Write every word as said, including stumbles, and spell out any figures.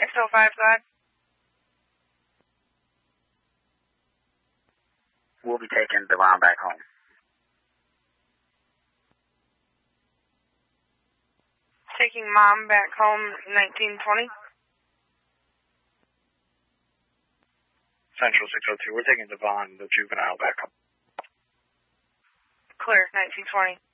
six oh five, go ahead. We'll be taking Devon back home. Taking mom back home nineteen twenty. Central six oh two, we're taking Devon, the juvenile, back home. Clear, nineteen twenty.